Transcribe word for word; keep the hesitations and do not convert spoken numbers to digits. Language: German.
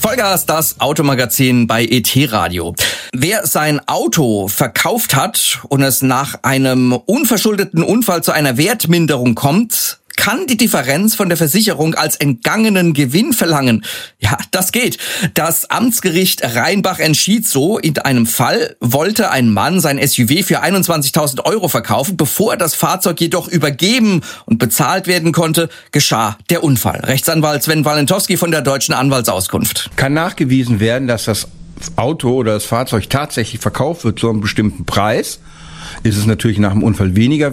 Vollgas, das Automagazin bei E T Radio. Wer sein Auto verkauft hat und es nach einem unverschuldeten Unfall zu einer Wertminderung kommt, kann die Differenz von der Versicherung als entgangenen Gewinn verlangen. Ja, das geht. Das Amtsgericht Rheinbach entschied so. In einem Fall wollte ein Mann sein S U V für einundzwanzigtausend Euro verkaufen. Bevor das Fahrzeug jedoch übergeben und bezahlt werden konnte, geschah der Unfall. Rechtsanwalt Sven Walentowski von der Deutschen Anwaltsauskunft. Kann nachgewiesen werden, dass das Auto oder das Fahrzeug tatsächlich verkauft wird zu einem bestimmten Preis. Ist es natürlich nach dem Unfall weniger